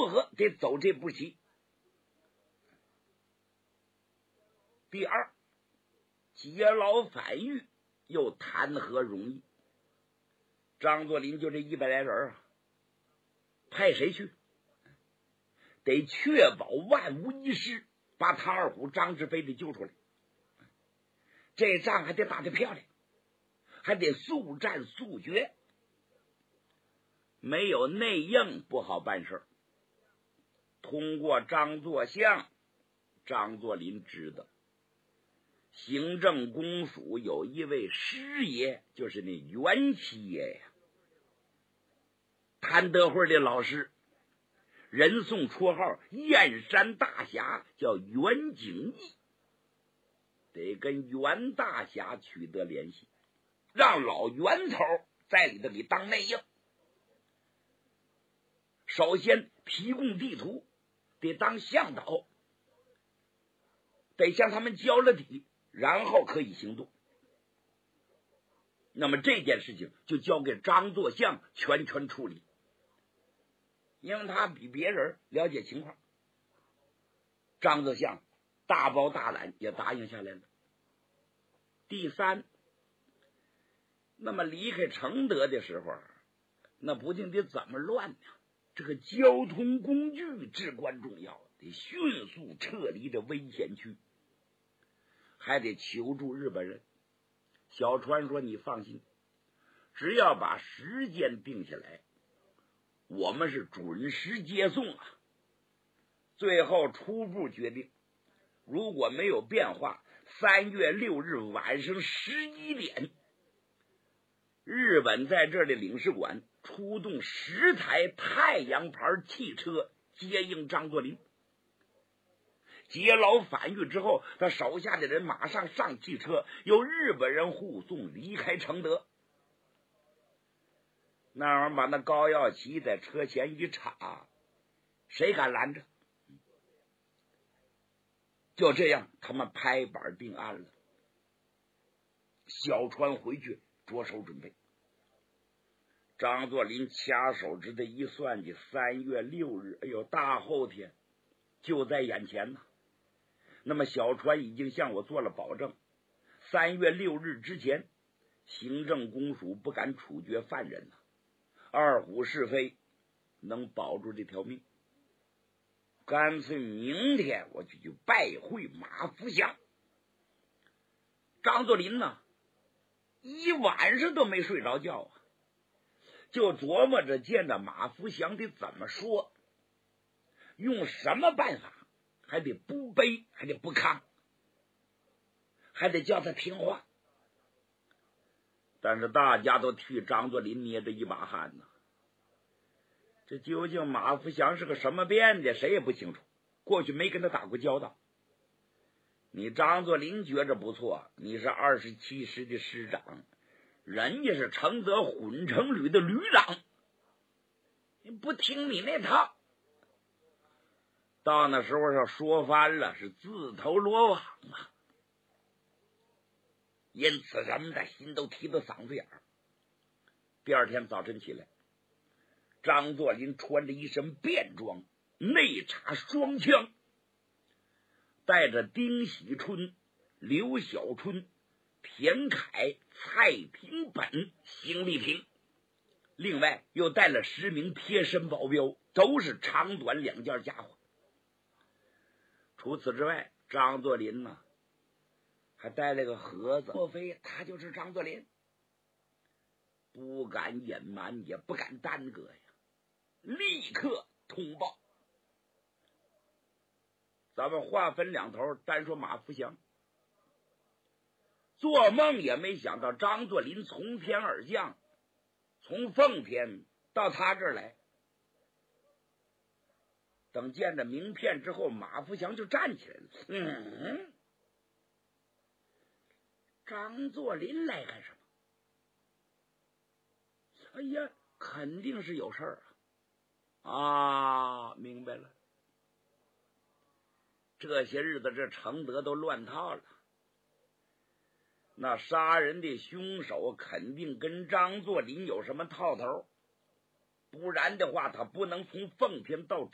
如何得走这步棋。第二，劫牢反狱又谈何容易？张作霖就这100来人啊，派谁去？得确保万无一失，把唐二虎、张志飞给救出来。这仗还得打得漂亮，还得速战速决，没有内应不好办事。通过张作相，张作霖知道行政公署有一位师爷，就是那袁七爷呀，谭德惠的老师，人送绰号燕山大侠，叫袁景义。得跟袁大侠取得联系，让老袁头在里头给当内应。首先提供地图，得当向导，得向他们交了底，然后可以行动。那么这件事情就交给张作相全权处理，因为他比别人了解情况。张作相大包大揽也答应下来了。第三，那么离开承德的时候，那不定得怎么乱呢？这个交通工具至关重要，得迅速撤离这危险区，还得求助日本人。小川说：“你放心，只要把时间定下来，我们是准时接送啊。”最后初步决定，如果没有变化，3月6日晚上11点，日本在这里领事馆出动10台太阳牌汽车接应张作霖。劫牢反狱之后，他手下的人马上上汽车，由日本人护送离开承德。那玩意儿把那高耀旗在车前一插，谁敢拦着？就这样，他们拍板定案了。小川回去着手准备。张作霖掐手指头一算计，3月6日，哎呦，大后天就在眼前呢。那么小川已经向我做了保证，3月6日之前，行政公署不敢处决犯人呢。二虎是非能保住这条命，干脆明天我就去拜会马福祥。张作霖呢，一晚上都没睡着觉啊，就琢磨着见到马福祥得怎么说，用什么办法，还得不卑，还得不亢，还得叫他听话。但是大家都替张作霖捏着一把汗呢。这究竟马福祥是个什么变的，谁也不清楚，过去没跟他打过交道。你张作霖觉着不错，你是27师的师长，人家是承德混成旅的旅长，你不听你那套，到那时候要说翻了，是自投罗网啊。因此人们的心都提到嗓子眼儿。第二天早晨起来，张作霖穿着一身便装，内插双枪，带着丁喜春、刘小春、田凯、蔡廷本、邢立平，另外又带了10名贴身保镖，都是长短2件家伙。除此之外，张作霖呢还带了个盒子，莫非他就是张作霖？不敢隐瞒，也不敢耽搁呀，立刻通报。咱们话分两头，单说马福祥。做梦也没想到张作霖从天而降，从奉天到他这儿来。等见着名片之后，马福祥就站起来了。张作霖来干什么？哎呀，肯定是有事儿啊！明白了。这些日子这承德都乱套了，那杀人的凶手肯定跟张作霖有什么套头，不然的话他不能从奉天到